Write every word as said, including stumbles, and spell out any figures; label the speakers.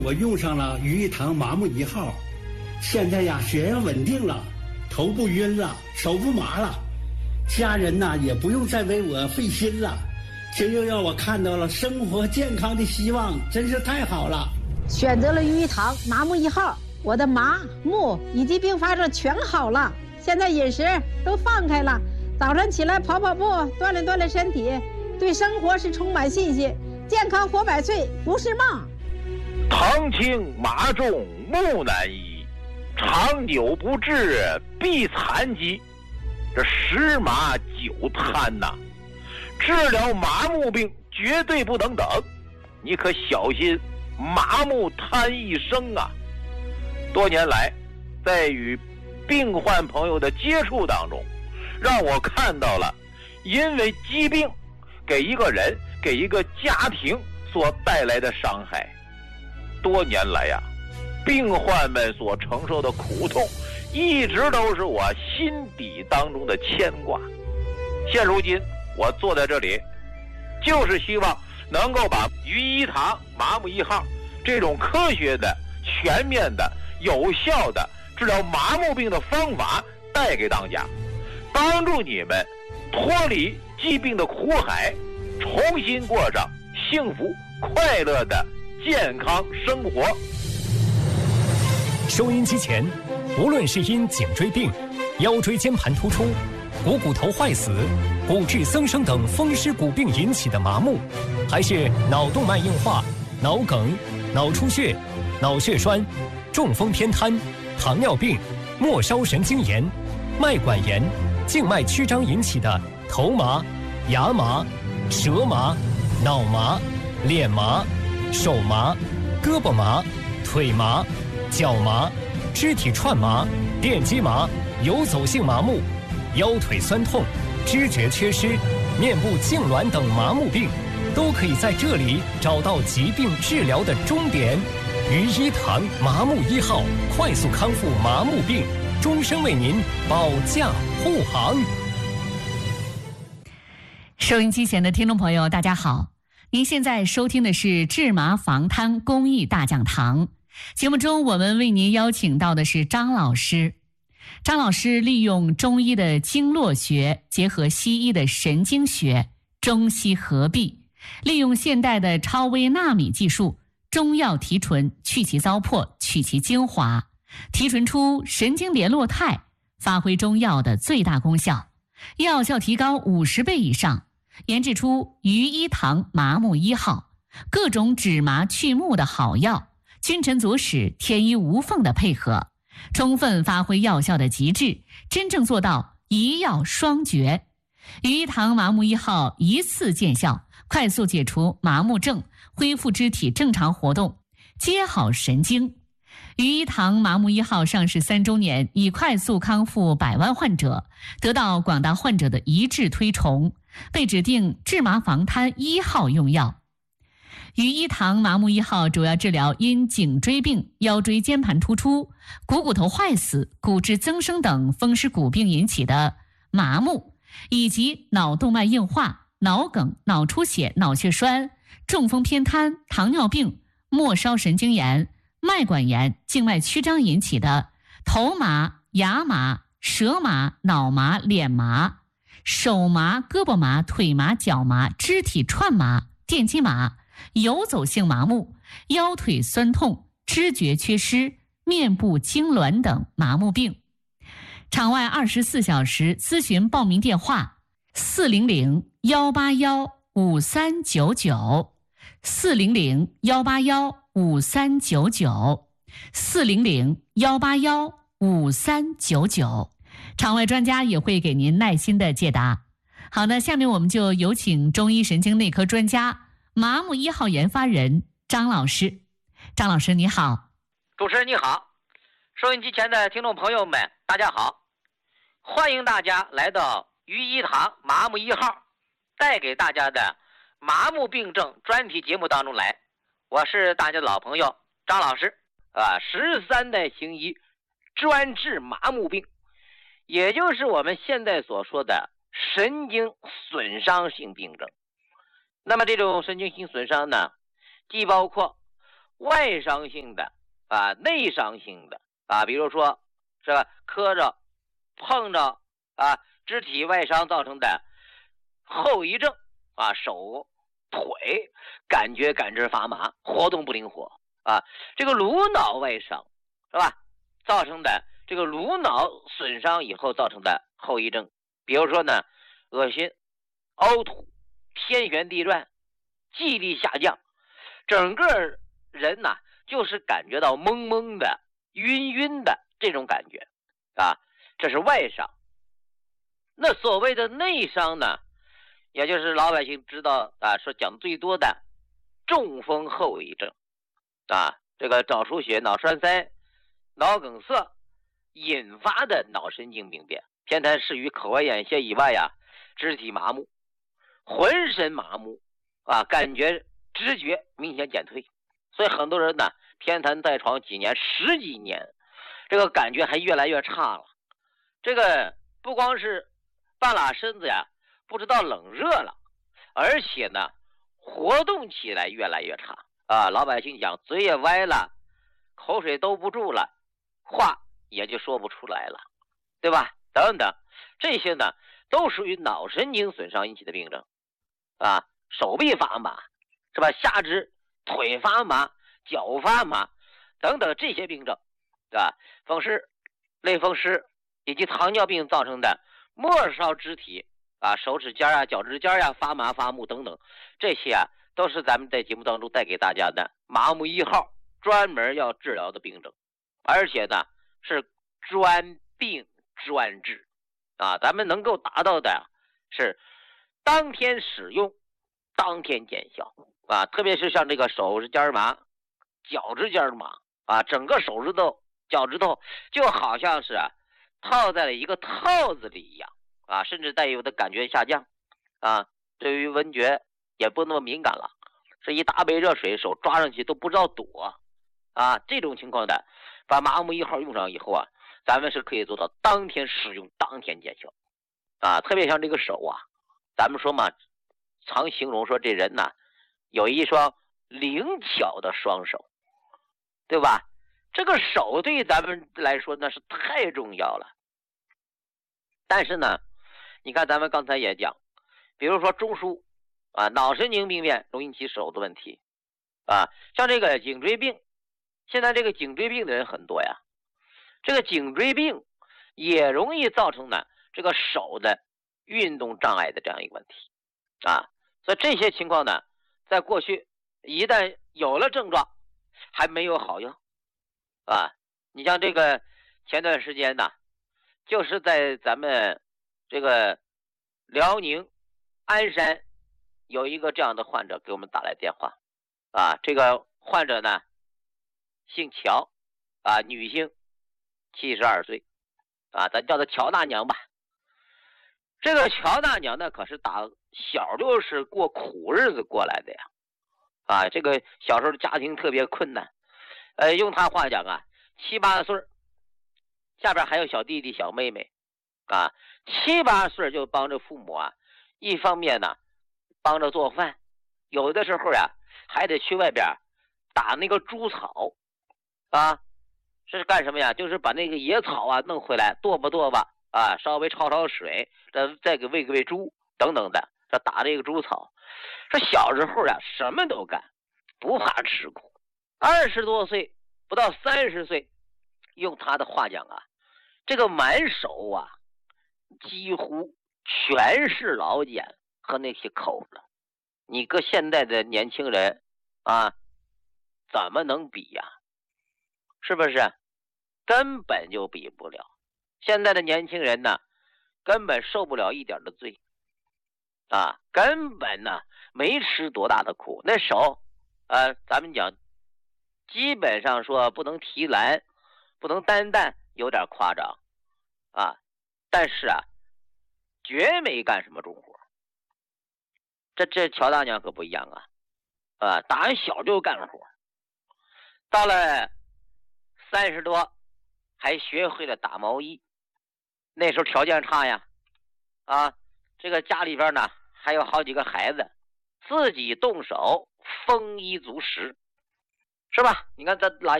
Speaker 1: 我用上了于一堂麻木一号，现在呀血压稳定了，头不晕了，手不麻了，家人呐也不用再为我费心了，这又让我看到了生活健康的希望，真是太好了。
Speaker 2: 选择了于一堂麻木一号，我的麻木以及并发症全好了，现在饮食都放开了，早上起来跑跑步，锻炼锻炼身体，对生活是充满信心，健康活百岁不是梦。
Speaker 3: 疼轻麻重木难医，长久不治必残疾。这十麻九贪呐、啊，治疗麻木病绝对不能等，你可小心麻木贪一生啊！多年来，在与病患朋友的接触当中，让我看到了因为疾病给一个人、给一个家庭所带来的伤害。多年来呀、啊，病患们所承受的苦痛，一直都是我心底当中的牵挂。现如今，我坐在这里，就是希望能够把于一堂麻木一号这种科学的、全面的、有效的治疗麻木病的方法带给大家，帮助你们脱离疾病的苦海，重新过上幸福快乐的健康生活。
Speaker 4: 收音机前，无论是因颈椎病、腰椎间盘突出、股骨头坏死、骨质增生等风湿骨病引起的麻木，还是脑动脉硬化、脑梗、脑出血、脑血栓、中风偏瘫、糖尿病、末梢神经炎、脉管炎、静脉曲张引起的头麻、牙麻、舌麻、脑麻、脸麻、手麻、胳膊麻、腿麻、脚麻、肢体串麻、电击麻、游走性麻木、腰腿酸痛、知觉缺失、面部痉挛等麻木病，都可以在这里找到疾病治疗的终点。于一堂麻木一号，快速康复麻木病，终身为您保驾护航。
Speaker 5: 收音机前的听众朋友，大家好，您现在收听的是治麻防瘫公益大讲堂。节目中我们为您邀请到的是张老师。张老师利用中医的经络学结合西医的神经学，中西合璧，利用现代的超微纳米技术，中药提纯，去其糟粕，取其精华，提纯出神经联络肽，发挥中药的最大功效，药效提高五十倍以上，研制出于一堂麻木一号，各种止麻去目的好药，君臣佐使，天衣无缝的配合，充分发挥药效的极致，真正做到一药双绝。于一堂麻木一号一次见效，快速解除麻木症，恢复肢体正常活动，接好神经。于一堂麻木一号上市三周年，已快速康复百万患者，得到广大患者的一致推崇，被指定治麻防瘫一号用药。于一堂麻木一号主要治疗因颈椎病、腰椎间盘突出、股骨头坏死、骨质增生等风湿骨病引起的麻木，以及脑动脉硬化、脑梗、脑出血、脑血栓、中风偏瘫、糖尿病、末梢神经炎、脉管炎、静脉曲张引起的头麻、牙麻、舌麻、脑麻、脸麻、手麻、胳膊麻、腿麻、脚麻、肢体串麻、电击麻、游走性麻木、腰腿酸痛、知觉缺失、面部痉挛等麻木病。场外二十四小时咨询报名电话：四零零幺八幺五三九九，四零零幺八幺五三九九，四零零幺八幺五三九九。场外专家也会给您耐心的解答。好的，下面我们就有请中医神经内科专家、麻木一号研发人张老师。张老师你好。
Speaker 3: 主持人你好，收音机前的听众朋友们大家好，欢迎大家来到于一堂麻木一号带给大家的麻木病症专题节目当中来。我是大家的老朋友张老师啊，十三代行医，专治麻木病，也就是我们现在所说的神经损伤性病症。那么这种神经性损伤呢，既包括
Speaker 6: 外伤性的啊，内伤性的啊，比如说是吧，磕着、碰着啊，肢体外伤造成的后遗症啊，手腿感觉感知发麻，活动不灵活啊，这个颅脑外伤是吧，造成的这个颅脑损伤以后造成的后遗症，比如说呢，恶心、呕吐、天旋地转、记忆力下降，整个人呐就是感觉到懵懵的、晕晕的这种感觉啊，这是外伤。那所谓的内伤呢，也就是老百姓知道啊，说讲最多的中风后遗症啊，这个脑出血、脑栓塞、脑梗塞引发的脑神经病变，偏瘫视域、口外眼斜以外呀，肢体麻木、浑身麻木啊，感觉知觉明显减退，所以很多人呢偏瘫在床几年、十几年，这个感觉还越来越差了。这个不光是半拉身子呀不知道冷热了，而且呢活动起来越来越差啊，老百姓讲嘴也歪了，口水兜不住了，话也就说不出来了，对吧？等等，这些呢都属于脑神经损伤引起的病症啊，手臂发麻是吧？下肢腿发麻、脚发麻等等这些病症啊，风湿、类风湿以及糖尿病造成的末梢肢体啊，手指尖啊、脚趾尖啊发麻发木等等，这些啊都是咱们在节目当中带给大家的麻木一号专门要治疗的病症，而且呢是专病专治啊，咱们能够达到的是当天使用当天见效啊，特别是像这个手指尖麻、脚趾尖麻啊，整个手指头、脚趾头就好像是啊套在了一个套子里一样啊，甚至带有的感觉下降啊，对于闻觉也不那么敏感了，是一大杯热水手抓上去都不知道躲啊，这种情况的把麻木一号用上以后啊，咱们是可以做到当天使用当天见效啊，特别像这个手啊，咱们说嘛，常形容说这人呐有一双灵巧的双手，对吧？这个手对咱们来说那是太重要了。但是呢，你看咱们刚才也讲，比如说中枢啊，脑神经病变容易引起手的问题啊，像这个颈椎病，现在这个颈椎病的人很多呀，这个颈椎病也容易造成呢这个手的运动障碍的这样一个问题啊，所以这些情况呢，在过去一旦有了症状，还没有好药啊。你像这个前段时间呢，就是在咱们这个辽宁鞍山有一个这样的患者给我们打来电话啊，这个患者呢姓乔啊，女性，七十二岁啊，咱叫她乔大娘吧。这个乔大娘呢可是打小就是过苦日子过来的呀啊，这个小时候家庭特别困难，呃，用他话讲啊，七八岁下边还有小弟弟小妹妹啊，七八岁就帮着父母啊，一方面呢帮着做饭，有的时候呀还得去外边打那个猪草啊，是干什么呀？就是把那个野草啊弄回来剁吧剁吧啊，稍微焯焯水，再再给喂喂猪等等的，这打这个猪草。这小时候呀什么都干，不怕吃苦。二十多岁不到三十岁，用他的话讲啊，这个满手啊几乎全是老茧和那些口子。你搁现在的年轻人啊，怎么能比呀？是不是？根本就比不了。现在的年轻人呢，根本受不了一点的罪啊，根本呢没吃多大的苦。那手呃，咱们讲基本上说不能提篮，不能担担，有点夸张啊，但是啊绝没干什么重活。这这乔大娘可不一样啊啊，打小就干活，到了三十多还学会了打毛衣。那时候条件差呀啊，这个家里边呢还有好几个孩子，自己动手丰衣足食是吧？你看咱老